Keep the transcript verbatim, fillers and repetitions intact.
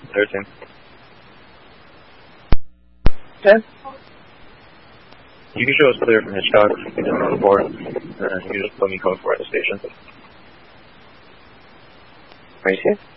thirteen. ten. You can show us clear from Hitchcock. You can just move forward. Uh, you can just let me code for at the station. Right here.